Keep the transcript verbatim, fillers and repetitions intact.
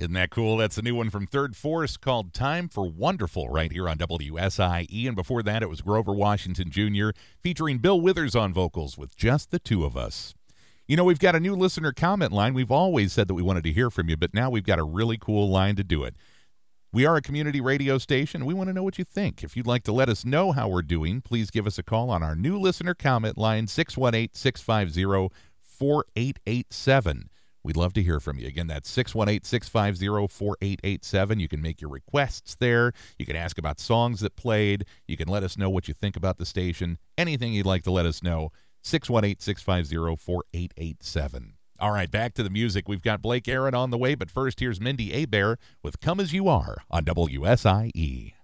Isn't that cool? That's a new one from Third Force called Time for Wonderful right here on W S I E. And before that, it was Grover Washington Junior featuring Bill Withers on vocals with Just the Two of Us. You know, we've got a new listener comment line. We've always said that we wanted to hear from you, but now we've got a really cool line to do it. We are a community radio station. We want to know what you think. If you'd like to let us know how we're doing, please give us a call on our new listener comment line, six one eight, six five zero, four eight eight seven. We'd love to hear from you. Again, that's six one eight, six five zero, four eight eight seven. You can make your requests there. You can ask about songs that played. You can let us know what you think about the station. Anything you'd like to let us know, six one eight, six five zero, four eight eight seven. All right, back to the music. We've got Blake Aaron on the way, but first here's Mindy Abair with Come As You Are on W S I E.